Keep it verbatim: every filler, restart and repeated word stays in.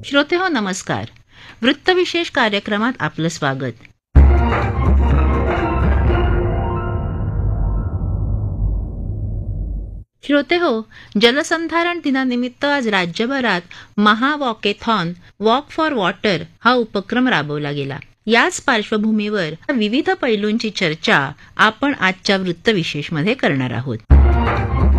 श्रोते हो नमस्कार. वृत्तविशेष कार्यक्रमात आपलं स्वागत. श्रोते हो, जलसंधारण दिनानिमित्त आज राज्यभरात महावॉकेथॉन वॉक फॉर वॉटर हा उपक्रम राबवला गेला. याच पार्श्वभूमीवर विविध पैलूंची चर्चा आपण आजच्या वृत्तविशेषमध्ये करणार आहोत.